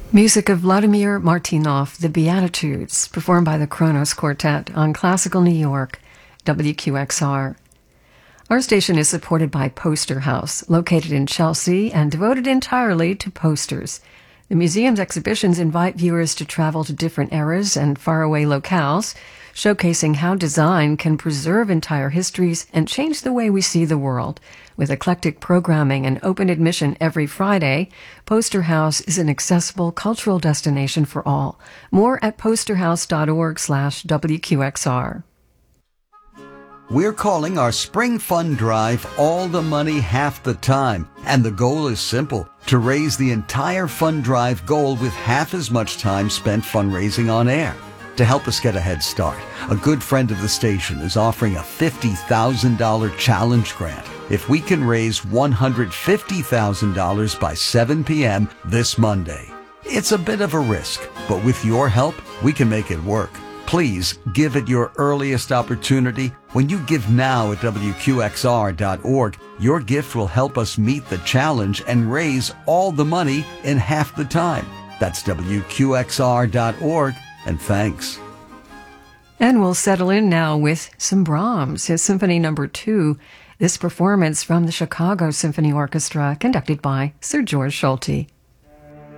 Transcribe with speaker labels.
Speaker 1: Music of Vladimir Martynov, The Beatitudes, performed by the Kronos Quartet on Classical New York, WQXR. Our station is supported by Poster House, located in Chelsea and devoted entirely to posters. The museum's exhibitions invite viewers to travel to different eras and faraway locales, showcasing how design can preserve entire histories and change the way we see the world. With eclectic programming and open admission every Friday, Poster House is an accessible cultural destination for all. More at posterhouse.org/WQXR.
Speaker 2: We're calling our Spring Fund Drive All the Money Half the Time. And the goal is simple, to raise the entire fund drive goal with half as much time spent fundraising on air. To help us get a head start, a good friend of the station is offering a $50,000 challenge grant if we can raise $150,000 by 7 p.m. this Monday. It's a bit of a risk, but with your help, we can make it work. Please give at your earliest opportunity. When you give now at WQXR.org, your gift will help us meet the challenge and raise all the money in half the time. That's WQXR.org, and thanks.
Speaker 1: And we'll settle in now with some Brahms, his Symphony No. 2. This performance from the Chicago Symphony Orchestra, conducted by Sir George Solti.